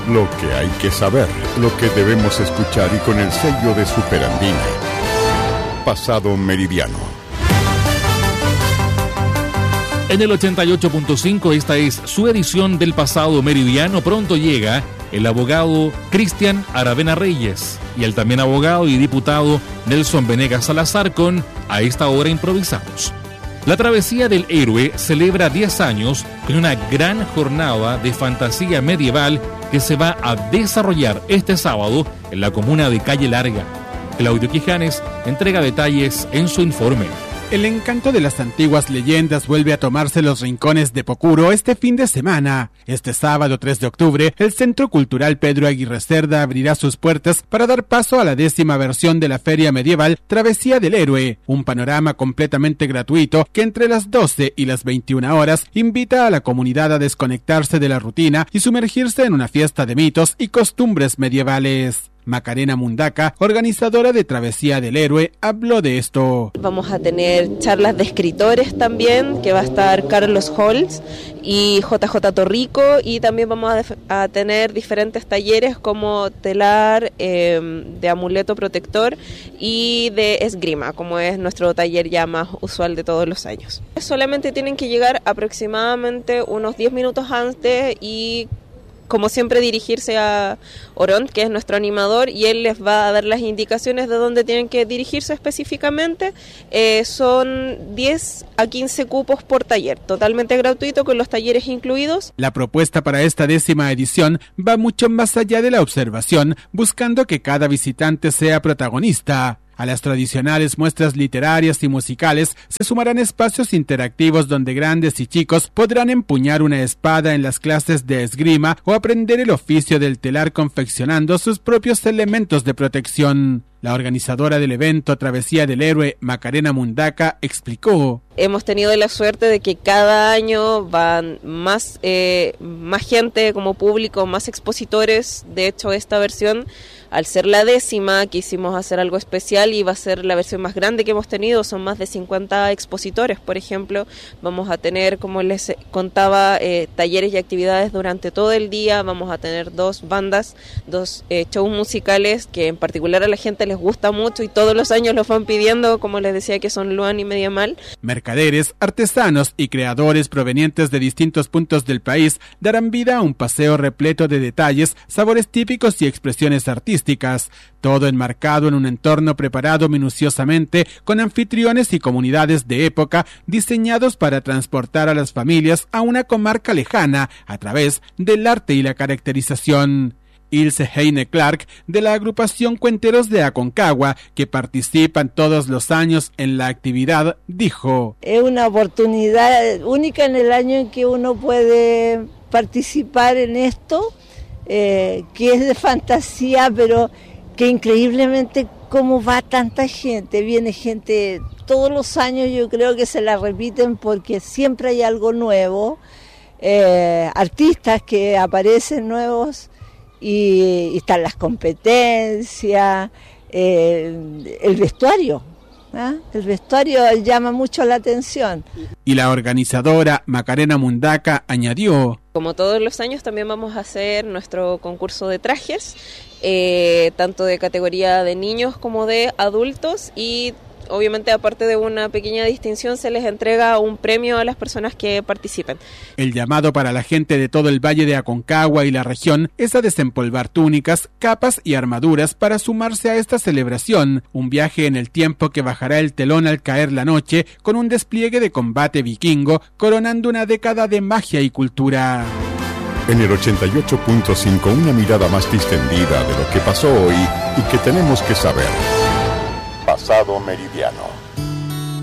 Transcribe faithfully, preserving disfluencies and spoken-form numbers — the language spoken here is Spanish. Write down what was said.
Lo que hay que saber, lo que debemos escuchar y con el sello de Superandina. Pasado Meridiano. En el ochenta y ocho punto cinco, esta es su edición del Pasado Meridiano. Pronto llega el abogado Cristian Aravena Reyes y el también abogado y diputado Nelson Venegas Salazar con A esta hora improvisamos. La Travesía del Héroe celebra diez años con una gran jornada de fantasía medieval que se va a desarrollar este sábado en la comuna de Calle Larga. Claudio Quijanes entrega detalles en su informe. El encanto de las antiguas leyendas vuelve a tomarse los rincones de Pocuro este fin de semana. Este sábado tres de octubre, el Centro Cultural Pedro Aguirre Cerda abrirá sus puertas para dar paso a la décima versión de la Feria Medieval Travesía del Héroe, un panorama completamente gratuito que entre las doce y las veintiuna horas invita a la comunidad a desconectarse de la rutina y sumergirse en una fiesta de mitos y costumbres medievales. Macarena Mundaca, organizadora de Travesía del Héroe, habló de esto. Vamos a tener charlas de escritores también, que va a estar Carlos Holz y J J Torrico, y también vamos a, def- a tener diferentes talleres como telar, eh, de amuleto protector y de esgrima, como es nuestro taller ya más usual de todos los años. Solamente tienen que llegar aproximadamente unos diez minutos antes y como siempre dirigirse a Orón, que es nuestro animador, y él les va a dar las indicaciones de dónde tienen que dirigirse específicamente. Eh, son diez a quince cupos por taller, totalmente gratuito con los talleres incluidos. La propuesta para esta décima edición va mucho más allá de la observación, buscando que cada visitante sea protagonista. A las tradicionales muestras literarias y musicales se sumarán espacios interactivos donde grandes y chicos podrán empuñar una espada en las clases de esgrima o aprender el oficio del telar confeccionando sus propios elementos de protección. La organizadora del evento Travesía del Héroe, Macarena Mundaca, explicó. Hemos tenido la suerte de que cada año van más, eh, más gente como público, más expositores. De hecho, esta versión, al ser la décima, quisimos hacer algo especial y va a ser la versión más grande que hemos tenido. Son más de cincuenta expositores, por ejemplo. Vamos a tener, como les contaba, eh, talleres y actividades durante todo el día. Vamos a tener dos bandas, dos eh, shows musicales que en particular a la gente les gusta mucho y todos los años los van pidiendo, como les decía, que son Luan y Mediamal. Mercaderes, artesanos y creadores provenientes de distintos puntos del país darán vida a un paseo repleto de detalles, sabores típicos y expresiones artísticas, todo enmarcado en un entorno preparado minuciosamente con anfitriones y comunidades de época diseñados para transportar a las familias a una comarca lejana a través del arte y la caracterización. Ilse Heine Clark, de la agrupación Cuenteros de Aconcagua, que participan todos los años en la actividad, dijo: es una oportunidad única en el año en que uno puede participar en esto, eh, que es de fantasía, pero que increíblemente cómo va tanta gente, viene gente todos los años, yo creo que se la repiten porque siempre hay algo nuevo, eh, artistas que aparecen nuevos, y, y están las competencias, eh, el vestuario, ¿ah? El vestuario llama mucho la atención. Y la organizadora Macarena Mundaca añadió: como todos los años también vamos a hacer nuestro concurso de trajes, eh, tanto de categoría de niños como de adultos, y obviamente aparte de una pequeña distinción se les entrega un premio a las personas que participen. El llamado para la gente de todo el Valle de Aconcagua y la región es a desempolvar túnicas, capas y armaduras para sumarse a esta celebración, un viaje en el tiempo que bajará el telón al caer la noche con un despliegue de combate vikingo coronando una década de magia y cultura. En el ochenta y ocho punto cinco, una mirada más distendida de lo que pasó hoy y que tenemos que saber. Pasado Meridiano.